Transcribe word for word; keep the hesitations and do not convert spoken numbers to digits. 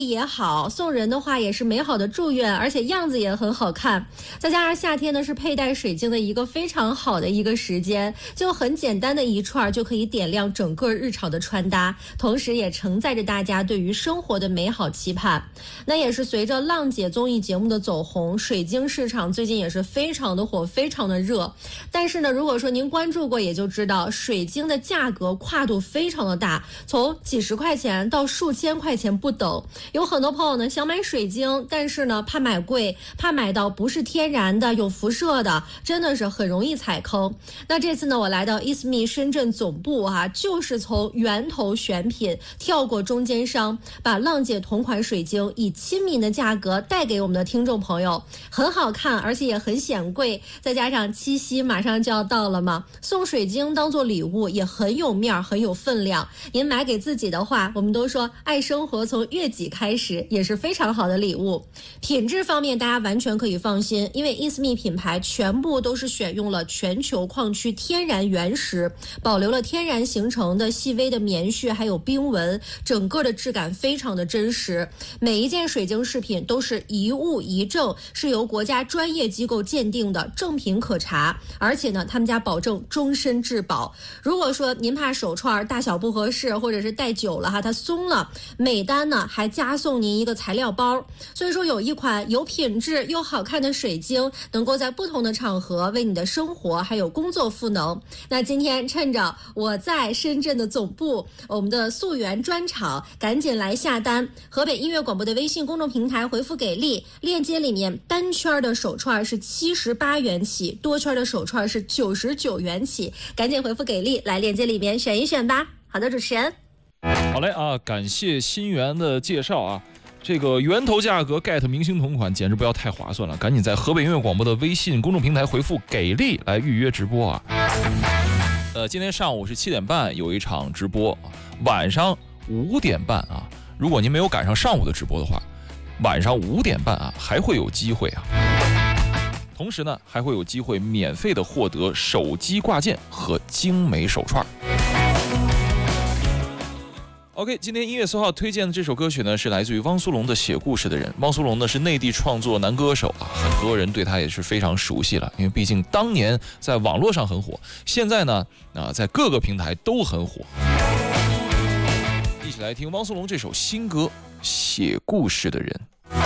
也好，送人的话也是美好的祝愿，而且样子也很好看。再加上夏天呢是佩戴水晶的一个非常好的一个时间，就很简单的一串就可以点亮整个日常的穿搭，同时也承载着大家对于生活的美好期盼。那也是随着浪姐综艺节目的走红，水晶市场最近也是非常的火，非常的热。但是呢，如果说您关注过，也就知道水晶的价格跨度非常的大，从几十块钱到数千块钱不等。有很多朋友呢想买水晶，但是呢怕买贵，怕买到不是天然的有辐射的，真的是很容易踩坑。那这次呢我来到 I S M E 深圳总部啊，就是从源头选品跳过中间商，把浪姐同款水晶以亲民的价格带给我们的听众朋友，很好看而且也很显贵，再加上七夕马上就要到了嘛，送水晶当做礼物也很有面很有分量。您买给自己的话，我们都说爱生活从悦己开开始，也是非常好的礼物。品质方面大家完全可以放心，因为 I S M E 品牌全部都是选用了全球矿区天然原石，保留了天然形成的细微的棉絮还有冰纹，整个的质感非常的真实。每一件水晶饰品都是一物一证，是由国家专业机构鉴定的，正品可查，而且呢他们家保证终身质保。如果说您怕手串大小不合适，或者是戴久了哈它松了，每单呢还加送您一个材料包。所以说有一款有品质又好看的水晶，能够在不同的场合为你的生活还有工作赋能。那今天趁着我在深圳的总部，我们的溯源专场，赶紧来下单。河北音乐广播的微信公众平台回复给力，链接里面单圈的手串是七十八元起，多圈的手串是九十九元起，赶紧回复给力，来链接里面选一选吧。好的，主持人。 好嘞啊，感谢新源的介绍啊，这个源头价格 get 明星同款简直不要太划算了，赶紧在河北音乐广播的微信公众平台回复给力来预约直播啊。呃，今天上午是七点半有一场直播，晚上五点半啊，如果您没有赶上上午的直播的话，晚上五点半啊还会有机会啊。同时呢，还会有机会免费的获得手机挂件和精美手串。OK， 今天音乐搜号推荐的这首歌曲呢，是来自于汪苏泷的《写故事的人》。汪苏泷呢是内地创作男歌手啊，很多人对他也是非常熟悉了，因为毕竟当年在网络上很火，现在呢啊在各个平台都很火。一起来听汪苏泷这首新歌《写故事的人》。